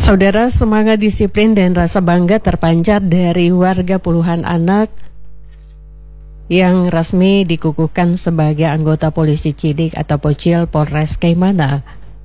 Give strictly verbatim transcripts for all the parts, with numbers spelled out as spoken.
Saudara, semangat disiplin dan rasa bangga terpancar dari warga puluhan anak yang resmi dikukuhkan sebagai anggota polisi cilik atau Pocil Polres Kaimana.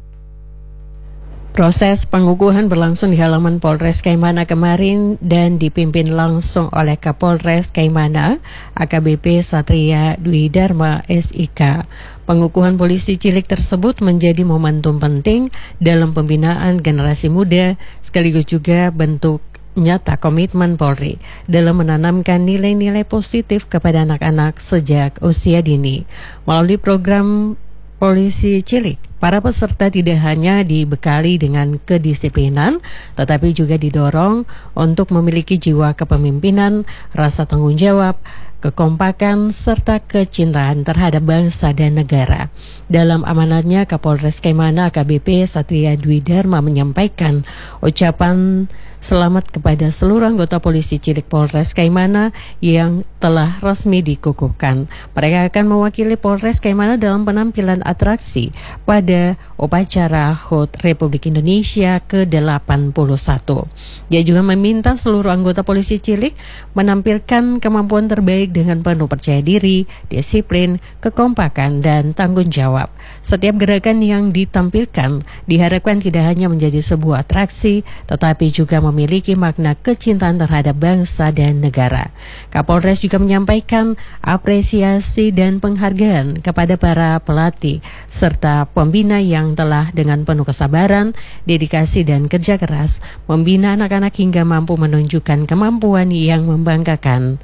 Proses pengukuhan berlangsung di halaman Polres Kaimana kemarin dan dipimpin langsung oleh Kapolres Kaimana, A K B P Satria Dwi Dharma S I K. Pengukuhan polisi cilik tersebut menjadi momentum penting dalam pembinaan generasi muda, sekaligus juga bentuk nyata komitmen Polri dalam menanamkan nilai-nilai positif kepada anak-anak sejak usia dini. Melalui program polisi cilik, para peserta tidak hanya dibekali dengan kedisiplinan, tetapi juga didorong untuk memiliki jiwa kepemimpinan, rasa tanggung jawab, kekompakan, serta kecintaan terhadap bangsa dan negara. Dalam amanatnya, Kapolres Kaimana A K B P Satria Dwi Dharma menyampaikan ucapan selamat kepada seluruh anggota polisi cilik Polres Kaimana yang telah resmi dikukuhkan. Mereka akan mewakili Polres Kaimana dalam penampilan atraksi pada upacara H U T Republik Indonesia ke delapan puluh satu. Dia juga meminta seluruh anggota polisi cilik menampilkan kemampuan terbaik dengan penuh percaya diri, disiplin, kekompakan, dan tanggung jawab. Setiap gerakan yang ditampilkan diharapkan tidak hanya menjadi sebuah atraksi, tetapi juga memiliki makna kecintaan terhadap bangsa dan negara. Kapolres juga menyampaikan apresiasi dan penghargaan kepada para pelatih serta pembina yang telah dengan penuh kesabaran, dedikasi, dan kerja keras membina anak-anak hingga mampu menunjukkan kemampuan yang membanggakan.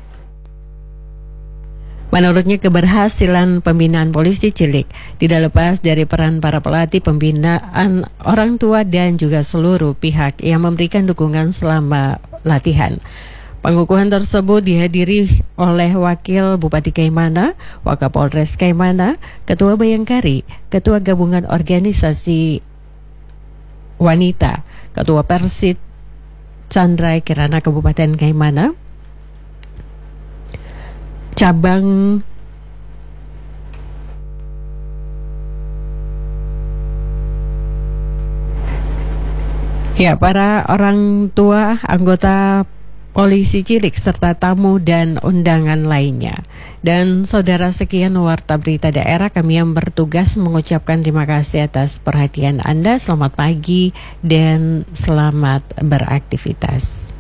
Menurutnya, keberhasilan pembinaan polisi cilik tidak lepas dari peran para pelatih, pembinaan, orang tua, dan juga seluruh pihak yang memberikan dukungan selama latihan. Pengukuhan tersebut dihadiri oleh Wakil Bupati Kaimana, Wakapolres Kaimana, Ketua Bayangkari, Ketua Gabungan Organisasi Wanita, Ketua Persit Chandra Kirana Kabupaten Kaimana, cabang ya para orang tua anggota polisi cilik serta tamu dan undangan lainnya. Dan saudara, sekian warta berita daerah, kami yang bertugas mengucapkan terima kasih atas perhatian Anda. Selamat pagi dan selamat beraktivitas.